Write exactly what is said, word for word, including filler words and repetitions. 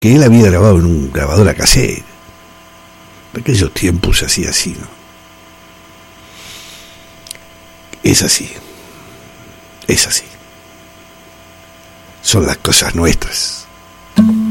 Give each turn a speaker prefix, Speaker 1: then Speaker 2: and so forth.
Speaker 1: que él había grabado en un grabadora casera. En aquellos tiempos se hacía así, ¿no? Es así. Es así. Son las cosas nuestras.